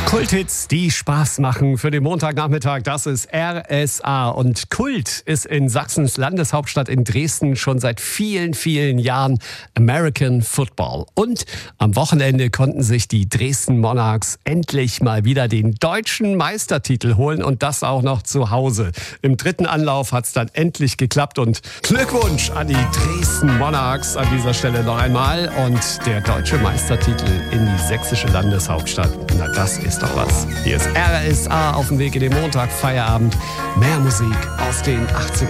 Kulthits, die Spaß machen für den Montagnachmittag, das ist RSA. Und Kult ist in Sachsens Landeshauptstadt in Dresden schon seit vielen, vielen Jahren American Football. Und am Wochenende konnten sich die Dresden Monarchs endlich mal wieder den deutschen Meistertitel holen und das auch noch zu Hause. Im dritten Anlauf hat es dann endlich geklappt und Glückwunsch an die Dresden Monarchs an dieser Stelle noch einmal. Und der deutsche Meistertitel in die sächsische Landeshauptstadt, na das ist doch was. Hier ist RSA auf dem Weg in den Montag, Feierabend. Mehr Musik aus den 80ern.